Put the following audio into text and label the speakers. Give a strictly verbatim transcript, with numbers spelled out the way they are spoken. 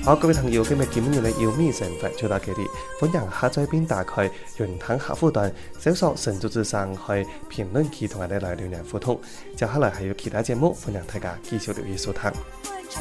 Speaker 1: 好，各位朋友，今日節目呢要咩成分就到這裡，歡迎下載並打開雲吞客戶端，搜索神州之聲去評論區同我哋來留言互動。接下來還有其他節目，歡迎大家繼續留意收聽。